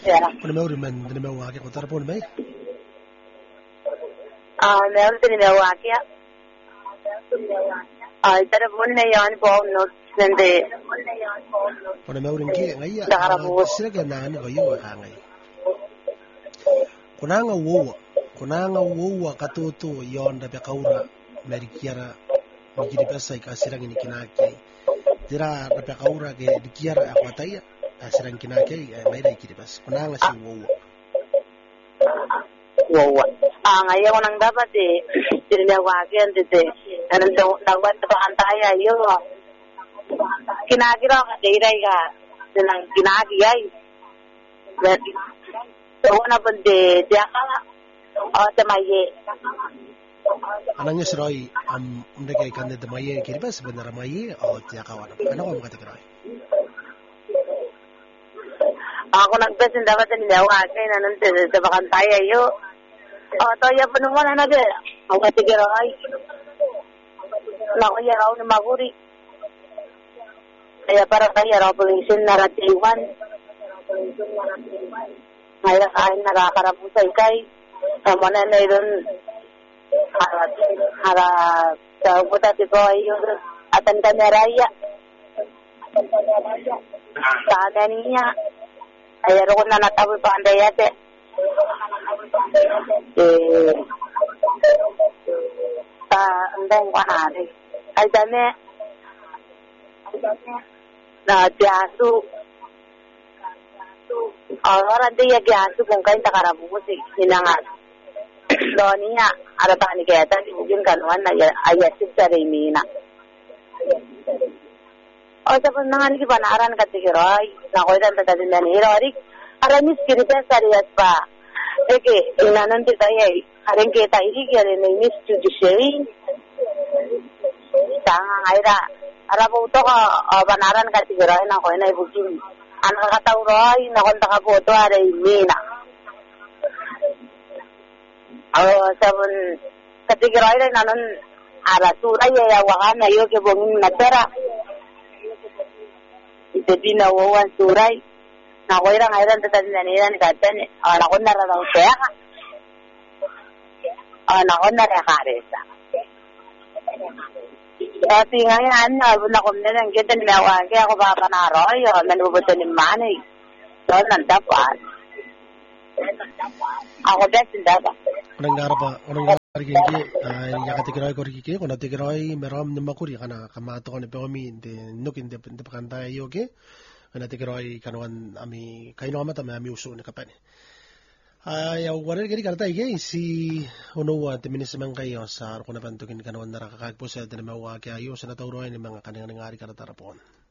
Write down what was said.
Yeah. Kuna meuri men dini me wake ko tarapon me. Meron din na wakia. Tarapon na yan po no sende. Kuna meuri ngi ngai Darabos. sira ke nani ko yo ka ngai. Kuna nga wowa katoto yonda be kaura merikiara mikiri pesa ikasira ngini kinake. Dira be kaura ke dikiara akwataya asira kinake maida ikiri pesa. Kuna nga si Wow. Ngayon ko nang dapat tinawagin dito. Nagwan pa kantaya yo. Kinagiro ka diray ka. Silang kinagiyay. So na pun dia kala. Tamaye. Anangnya serai mereka ikan de maye kiri pas benar maye dia kawan. Ano ko makati kirai. Ako nagbesin dapat tinawagin nanon sa kantaya yo. Toya penemuan anak dia. Ako tigiray. Naku ya raw ni maguri. Kaya para kaya raw polisin naratiwan. Ngayon ay nakakarapusay kay mana na iron harap sa puta tipo ay yung atan kameraya. Sana niya. Kaya ro na natawi pa andayate. Andang panari. Ay dami na tiasu. Orang dia tiasu kung kain takarabusi hinangan. Donia ada tani kaya mungkin kanuan ayat sari mina. O sa nangan ki banaran katigiroy na koy tan tadin ni rorik aramis kirita sariyat pa. Eke inanan ti tayo areng kita iri kaya ni miss judiciary. Tanga ngaira arapo to ka banaran katigiroy na koy na ibukin. Anak katauroy na konta ka boto are mina. Sabun katigiroy na nanon ara suray ya wakan na yo ke bongin natera. Jadi nawawan suray na ko irang ayran tatad na nila ni katan na ko nararaw siya na ko narekaresa tapi ngayon na ko na lang kita nilawan kaya ako papanaroy manubuto ni manay so nandapat ako besin dapat orang Argentina ya katigiroy ko riki ko natigiroy meram ni makuri kana kamato ko ni peomi de nukin de pakanta yo ke natigiroy kanuan ami kaino amata ami uso ni kapani ya warer geri karta ige si uno wa te minisemang kayo sa ko na pantukin kanuan narakakagpo sa de mawa kaya yo sa natauroy ni mga kanang ngari karta rapon